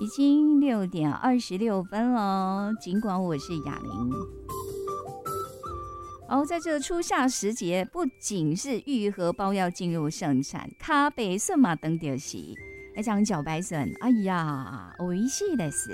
已经6:26了，尽管我是雅玲。在这初夏时节，不仅是玉荷包要进入盛产，咖啡笋嘛等就是那张茭白笋，哎呀，美味しいです。